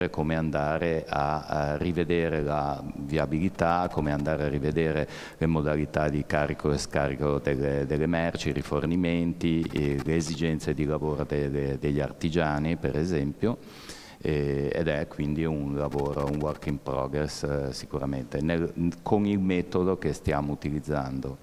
come andare a rivedere la viabilità, come andare a rivedere le modalità di carico e scarico delle merci, i rifornimenti, le esigenze di lavoro degli artigiani, per esempio, ed è quindi un lavoro, un work in progress sicuramente, con il metodo che stiamo utilizzando.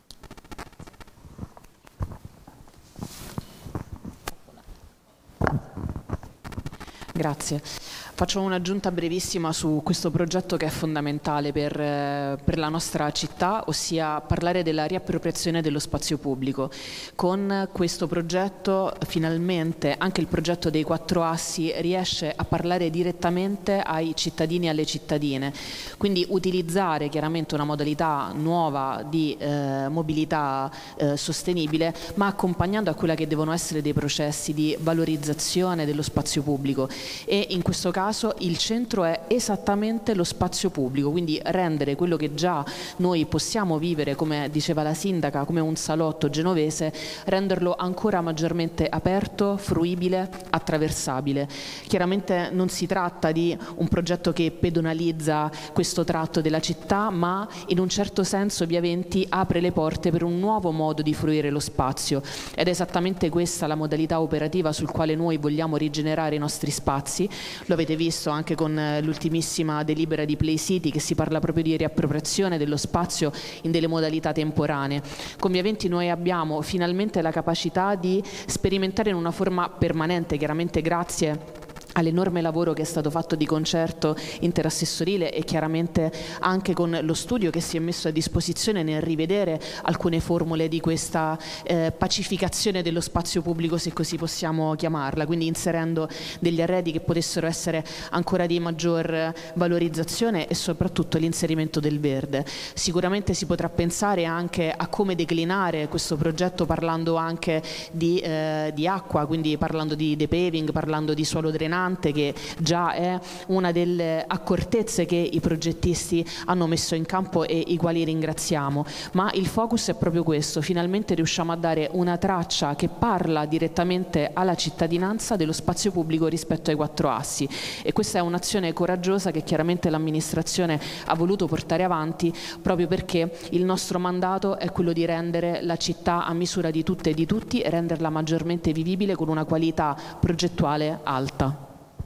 Grazie. Faccio un'aggiunta brevissima su questo progetto che è fondamentale per la nostra città, ossia parlare della riappropriazione dello spazio pubblico. Con questo progetto finalmente anche il progetto dei 4 assi riesce a parlare direttamente ai cittadini e alle cittadine, quindi utilizzare chiaramente una modalità nuova di mobilità sostenibile, ma accompagnando a quella che devono essere dei processi di valorizzazione dello spazio pubblico. E in questo caso il centro è esattamente lo spazio pubblico, quindi rendere quello che già noi possiamo vivere, come diceva la sindaca, come un salotto genovese, renderlo ancora maggiormente aperto, fruibile, attraversabile. Chiaramente non si tratta di un progetto che pedonalizza questo tratto della città, ma in un certo senso Via Venti apre le porte per un nuovo modo di fruire lo spazio, ed è esattamente questa la modalità operativa sul quale noi vogliamo rigenerare i nostri spazi. Lo avete visto anche con l'ultimissima delibera di Play City, che si parla proprio di riappropriazione dello spazio in delle modalità temporanee. Con Via Venti noi abbiamo finalmente la capacità di sperimentare in una forma permanente, chiaramente grazie all'enorme lavoro che è stato fatto di concerto interassessorile e chiaramente anche con lo studio che si è messo a disposizione nel rivedere alcune formule di questa pacificazione dello spazio pubblico, se così possiamo chiamarla, quindi inserendo degli arredi che potessero essere ancora di maggior valorizzazione e soprattutto l'inserimento del verde. Sicuramente si potrà pensare anche a come declinare questo progetto parlando anche di acqua, quindi parlando di depaving, parlando di suolo drenante, che già è una delle accortezze che i progettisti hanno messo in campo e i quali ringraziamo, ma il focus è proprio questo: finalmente riusciamo a dare una traccia che parla direttamente alla cittadinanza dello spazio pubblico rispetto ai 4 assi, e questa è un'azione coraggiosa che chiaramente l'amministrazione ha voluto portare avanti proprio perché il nostro mandato è quello di rendere la città a misura di tutte e di tutti e renderla maggiormente vivibile con una qualità progettuale alta.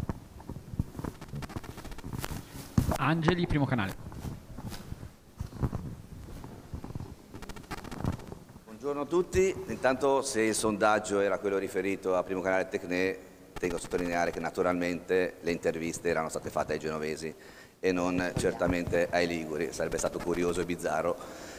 Angeli, Primo Canale. Buongiorno a tutti. Intanto, se il sondaggio era quello riferito a Primo Canale Tecne, tengo a sottolineare che naturalmente le interviste erano state fatte ai genovesi e non certamente ai liguri, sarebbe stato curioso e bizzarro.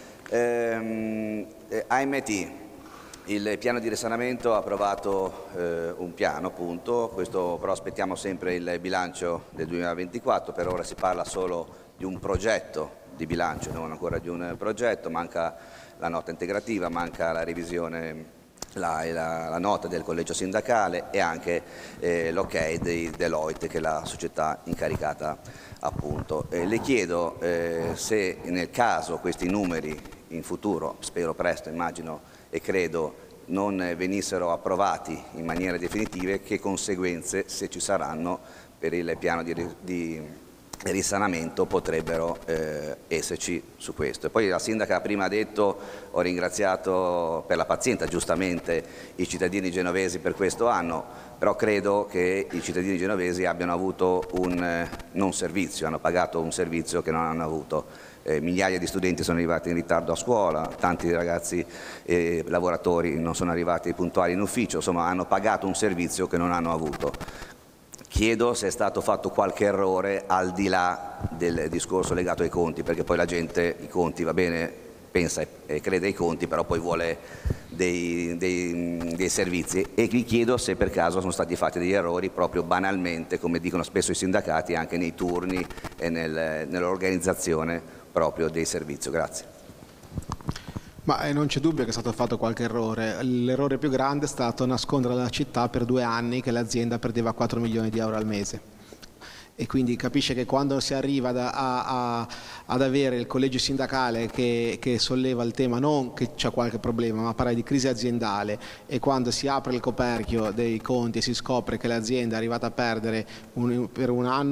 AMT, il piano di risanamento ha approvato un piano, appunto, questo però aspettiamo sempre il bilancio del 2024, per ora si parla solo di un progetto di bilancio, non ancora di un progetto, manca la nota integrativa, manca la revisione, la nota del collegio sindacale e anche l'ok di Deloitte, che è la società incaricata, appunto. Le chiedo se nel caso questi numeri in futuro, spero presto, immagino e credo, non venissero approvati in maniera definitiva, che conseguenze, se ci saranno, per il piano di risanamento potrebbero esserci su questo. E poi la sindaca prima ha detto, ho ringraziato per la pazienza giustamente i cittadini genovesi per questo anno, però credo che i cittadini genovesi abbiano avuto un non servizio, hanno pagato un servizio che non hanno avuto. Migliaia di studenti sono arrivati in ritardo a scuola, tanti ragazzi lavoratori non sono arrivati puntuali in ufficio, insomma hanno pagato un servizio che non hanno avuto. Chiedo se è stato fatto qualche errore al di là del discorso legato ai conti, perché poi la gente i conti, va bene, pensa e crede ai conti, però poi vuole dei servizi, e vi chiedo se per caso sono stati fatti degli errori proprio banalmente, come dicono spesso i sindacati, anche nei turni e nell'organizzazione proprio dei servizi. Grazie. Ma non c'è dubbio che è stato fatto qualche errore. L'errore più grande è stato nascondere alla città per 2 anni che l'azienda perdeva 4 milioni di euro al mese. E quindi capisce che quando si arriva ad avere il collegio sindacale che solleva il tema, non che c'è qualche problema, ma parla di crisi aziendale, e quando si apre il coperchio dei conti e si scopre che l'azienda è arrivata a perdere per un anno